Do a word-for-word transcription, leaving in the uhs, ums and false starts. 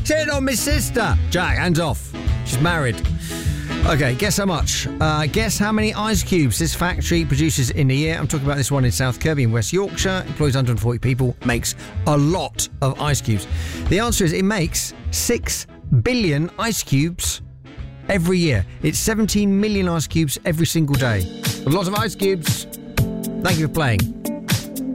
hitting on my sister. Jack, hands off. She's married. Okay, guess how much? Uh, guess how many ice cubes this factory produces in a year. I'm talking about this one in South Kirby in West Yorkshire. Employs one hundred forty people. Makes a lot of ice cubes. The answer is it makes six billion ice cubes every year. It's seventeen million ice cubes every single day. A lot of ice cubes. Thank you for playing.